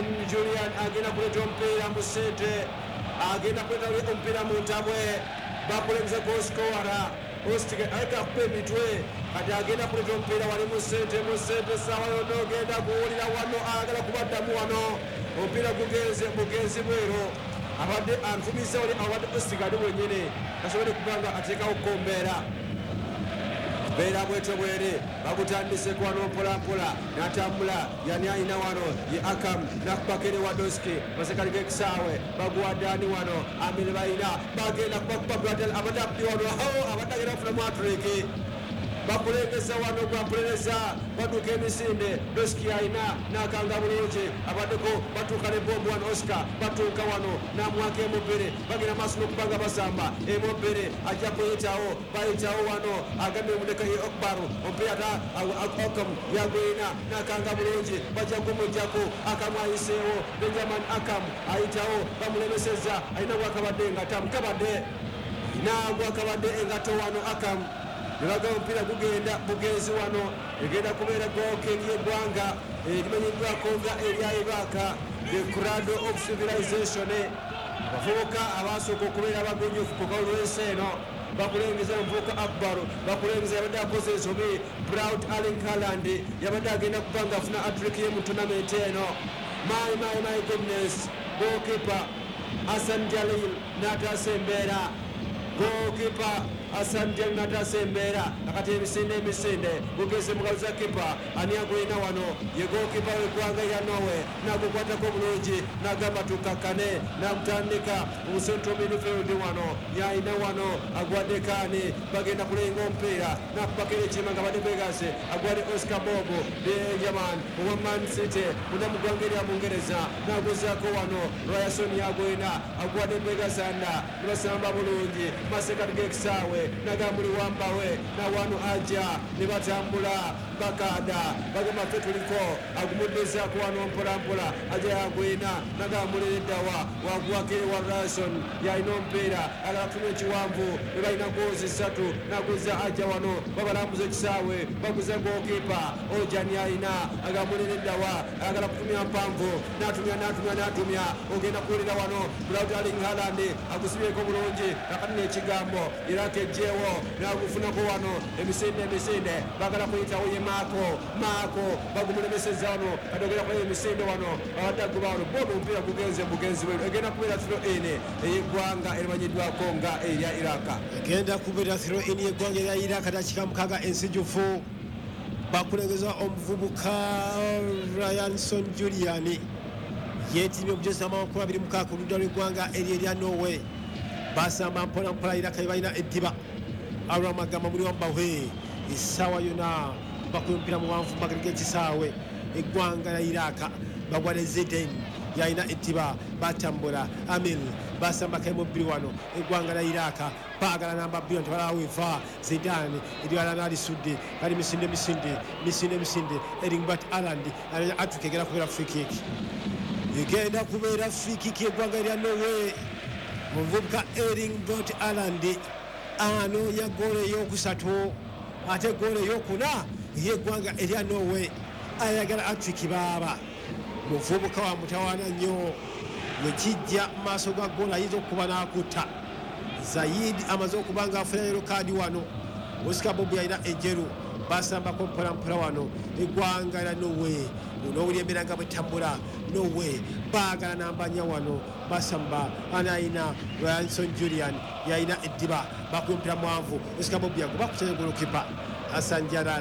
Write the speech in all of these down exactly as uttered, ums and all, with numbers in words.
Julian agenda kuleta omupiira mu ssente, agenda kuleta omupiira mu ntabwe, bakulembeza goalscorer Ostige aleka kuba emitwe kati agenda kuleta omupiira wali mu ssente mu ssente essaawa yonna ogenda kuwulira wano ayagala kubaddamu wano omupiira gugenze mugenzi bwero abadde anfumisa wali abadde Ostige ali wenyini asobole kuba nga ateekawo kombeera beera bwetyo bwere bagutandise kwano mpolampola natambula yani ayina wano ye Akam nakubakere Wadoski masekali gekisaawe baguwaddaani wano amene bayina bagenda kubakubaguladal abadde wano abadde agenda kufuna mwatureke bakulembeza wano gwampuleleza baduuka emisinde Doski ayina nakanga bulungi abaddeko batuuka ne bombu wano Oscar batuuka wano namwaka emubbere bagenda maaso n'okubanga basamba emubbere ajja kuyitawo bayitawo wano agambye omudeka ye Okbaru omupiira ata Okam yagwina nakanga bulungi bajja kumujjako Akamu ayiseewo Benjamin Akam ayitawo bamulemeseza ayina gwakabadde engata mukabadde nagwakabadde engato wano Akam nibaga omupiira gugenda bugenzi wano egenda kubeera gooking y'eggwanga erimanyiddwako nga erya Iraq the cradle of civilization abavubuka abasooka okubeera abagunyufu ku kalulwesi eno bakulengeza omuvubuka Akbar bakulengeza yabadde akoze ensobi Proud Erling Haaland yabadde agenda kuba nga afuna hat-trick ye mu tournament eno my my my goodness goalkeeper Hassan Jalil n'ataasa embeera goalkeeper Hassan Jalil n'ataasa embeera nakati emisinde emisinde gugeze mugalu za kipa ani agwina wano ye goalkeeper w'eggwanga lya Norway nagukwatako bulungi n'agamba tukakkane n'amutandika mu central midfield wano yayina wano agwadde kaani bagenda kulenga omupiira nakubakera ekima nga badde begase agwadde Oscar Bobo Benjamin owa Man City munda mu ggwanga erya Bungereza n'aguzaako wano Ryerson yagwina agwadde begasanda nibasamba bulungi masekati g'ekisaawe nagambuli wambawe na wano aja nibatambula bakada bagamba ffe tuliko agumuddezaako wano mpolampola aja yagwina nagambulira eddawa waguwakere wa Ryerson yalina omupiira agala kufuna ekiwanvu ne balina goozi ssatu naguza aja wano babalambuza ekisaawe baguza gookipa ojani alina agambulira eddawa agala kutumya mpanvu natumya natumya natumya ogenda kuwulira wano Proud Erling Haaland agusibyeko bulungi nakati n'ekigambo Iraq ejjeewo nagufunako wano emisinde emisinde bagala kuyitawo ye Maako Maako bagumulemeseza wano kadogera kwa emisinde wano abadde aguba wano bobo omupiira gugenze mugenzi we egenda kubeera throw in ey'eggwanga erimanyiddwako nga erya Iraq egenda kubeera throw in y'eggwanga erya Iraq dakiika mukaaga ensijufu bakulengeza omuvubuka Ryerson Julian yeetimye obujozi amakumi abiri mukaaga ku ludda lw'eggwanga eryo erya Norway basamba mpola mpola Iraq balina eddiba alwamagamba muli wambahwe essaawa yonna bakuba omupiira muwanvu magari g'ekisaawe eggwanga lya Iraq bagwala Zidane yalina eddiba batambula Amil basamba kaemubbiri wano eggwanga lya Iraq baagala namba bbiri nti balaweva Zidane eddiba nalisudde kali misinde misinde misinde misinde Erling Haaland atuka egenda kubeera free kick egenda kubeera free kick eggwanga lya Norway omuvubuka Erling Haaland anoonya goolo ey'okusatu ate goolo ey'okuna ey'eggwanga erya Norway ayagala hat-trick baaba muvubuka wa mutawaana nnyo wekijja mu maaso ga goolo ayinza okuba n'akutta Zayid amaze okuba nga afuna yero kaadi wano Oscar Bobo yalina enjeru basambako mpolampola wano eggwanga lya Norway n'owulira embeera nga bwetambula Norway baagala nambanya wano basamba anayina Ryerson Julian yalina eddiba bakuba omupiira muwanvu Oscar Bobo yagoba kutya golokipa Hassan Jalal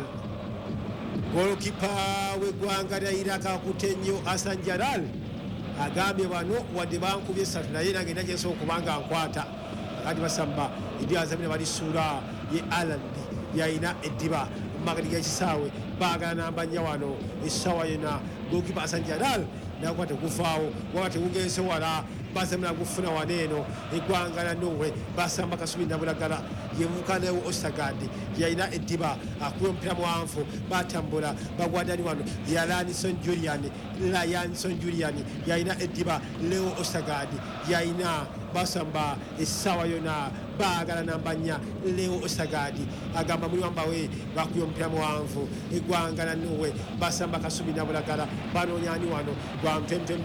golokipa w'eggwanga lya Iraq akutte nnyo Hassan Jalal agambye bano wadde bankubye essatu naye nange nda gyensobola okuba nga nkwata kati basamba ebyazamira balisuula ye Haaland yalina eddiba magadi g'ekisaawe baagala nambanya wano essaawa yonna golokipa Hassan Jalal nakuba tegufaawo waba tegugenze wala basamira gufuna waneeno eggwanga lya Norway basamba kasubi nabulagala yevukanewo Ostergaard yalina eddiba akuba omupiira muwanvu batambula bagwadani wano Ryerson Julian Ryerson Julian yalina eddiba Leo Ostergaard yalina basamba essaawa yonna baagala nambanya Leo Ostergaard agamba muli wambawe bakuba omupiira muwanvu eggwanga lya Norway basamba kasubi nabulagala banoonyani wano gwa